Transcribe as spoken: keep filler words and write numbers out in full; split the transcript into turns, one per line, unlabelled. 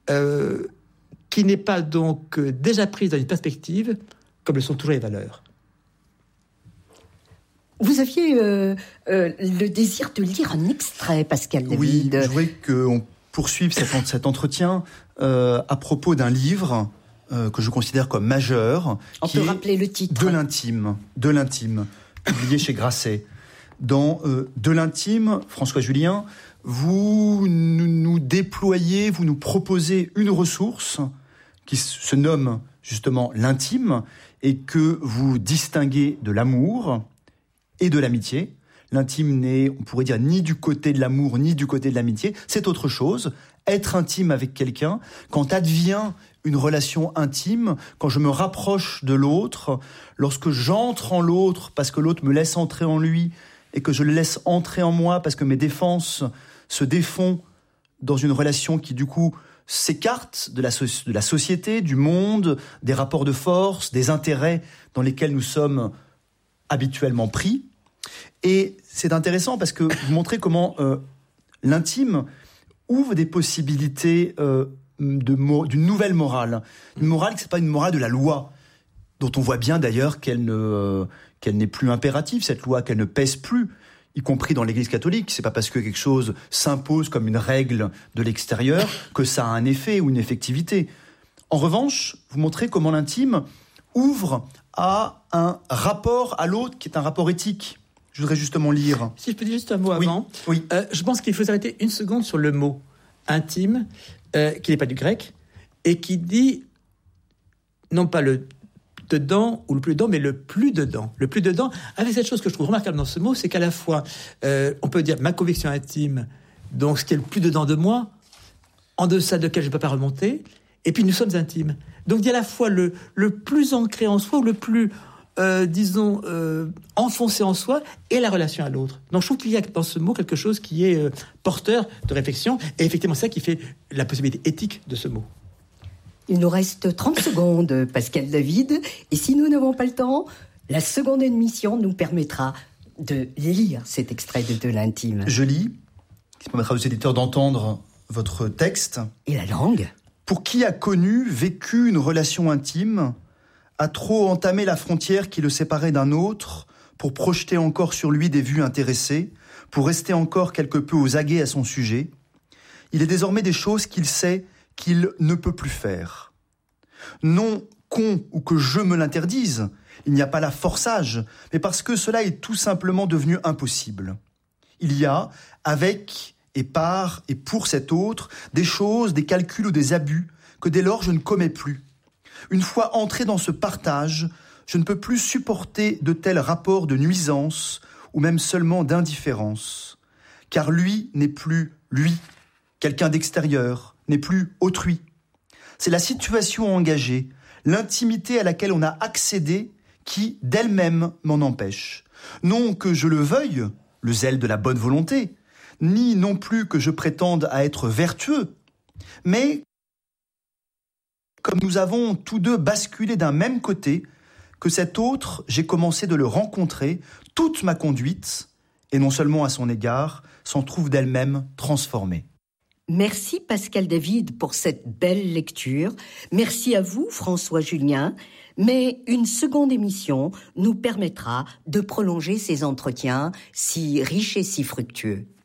euh, qui n'est pas donc euh, déjà prise dans une perspective comme le sont toujours les valeurs.
Vous aviez euh, euh, le désir de lire un extrait, Pascal David.
Oui, je voudrais qu'on poursuive cet, cet entretien euh, à propos d'un livre euh, que je considère comme majeur.
On
qui
peut
est
rappeler le titre.
De l'intime, de l'intime, publié chez Grasset. Dans euh, De l'intime, François Julien, vous nous, nous déployez, vous nous proposez une ressource qui se nomme justement l'intime et que vous distinguez de l'amour et de l'amitié. L'intime n'est, on pourrait dire, ni du côté de l'amour, ni du côté de l'amitié. C'est autre chose. Être intime avec quelqu'un, quand advient une relation intime, quand je me rapproche de l'autre, lorsque j'entre en l'autre parce que l'autre me laisse entrer en lui et que je le laisse entrer en moi parce que mes défenses se défont dans une relation qui, du coup, s'écarte de la, so- de la société, du monde, des rapports de force, des intérêts dans lesquels nous sommes habituellement pris. Et c'est intéressant parce que vous montrez comment euh, l'intime ouvre des possibilités euh, de mo- d'une nouvelle morale. Une morale qui n'est pas une morale de la loi, dont on voit bien d'ailleurs qu'elle, ne, euh, qu'elle n'est plus impérative, cette loi, qu'elle ne pèse plus, y compris dans l'Église catholique. C'est pas parce que quelque chose s'impose comme une règle de l'extérieur que ça a un effet ou une effectivité. En revanche, vous montrez comment l'intime ouvre à un rapport à l'autre qui est un rapport éthique. Je voudrais justement lire.
Si je peux dire juste un mot
oui,
avant.
Oui.
Euh, je pense qu'il faut s'arrêter une seconde sur le mot intime, euh, qui n'est pas du grec, et qui dit non pas le dedans ou le plus dedans, mais le plus dedans. Le plus dedans, avec cette chose que je trouve remarquable dans ce mot, c'est qu'à la fois, euh, on peut dire ma conviction intime, donc ce qui est le plus dedans de moi, en deçà de lequel je ne peux pas remonter, et puis nous sommes intimes. Donc il y a à la fois le, le plus ancré en soi, ou le plus, euh, disons, euh, enfoncé en soi, et la relation à l'autre. Donc je trouve qu'il y a dans ce mot quelque chose qui est euh, porteur de réflexion, et effectivement c'est ça qui fait la possibilité éthique de ce mot.
Il nous reste trente secondes, Pascal David. Et si nous n'avons pas le temps, la seconde émission nous permettra de lire cet extrait de De l'intime.
Je lis, qui permettra aux éditeurs d'entendre votre texte.
Et la langue ?
Pour qui a connu, vécu une relation intime, a trop entamé la frontière qui le séparait d'un autre, pour projeter encore sur lui des vues intéressées, pour rester encore quelque peu aux aguets à son sujet, il est désormais des choses qu'il sait qu'il ne peut plus faire. Non qu'on ou que je me l'interdise, il n'y a pas là forçage, mais parce que cela est tout simplement devenu impossible. Il y a, avec et par et pour cet autre, des choses, des calculs ou des abus que dès lors je ne commets plus. Une fois entré dans ce partage, je ne peux plus supporter de tels rapports de nuisance ou même seulement d'indifférence, car lui n'est plus lui, quelqu'un d'extérieur, n'est plus autrui. C'est la situation engagée, l'intimité à laquelle on a accédé qui, d'elle-même, m'en empêche. Non que je le veuille, le zèle de la bonne volonté, ni non plus que je prétende à être vertueux, mais comme nous avons tous deux basculé d'un même côté, que cet autre, j'ai commencé de le rencontrer, toute ma conduite, et non seulement à son égard, s'en trouve d'elle-même transformée.
Merci Pascal David pour cette belle lecture. Merci à vous François Julien. Mais une seconde émission nous permettra de prolonger ces entretiens si riches et si fructueux.